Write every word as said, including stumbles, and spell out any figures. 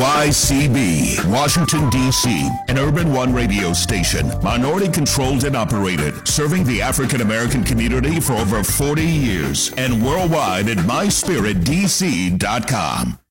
Y C B, Washington, D C, an Urban One radio station, minority controlled and operated, serving the African American community for over forty years, and worldwide at my spirit d c dot com.